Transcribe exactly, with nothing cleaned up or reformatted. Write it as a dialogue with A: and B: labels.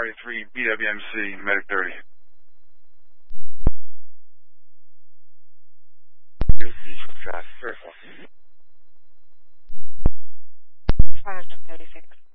A: Charlie three, B W M C, Medic thirty.
B: one thirty-six.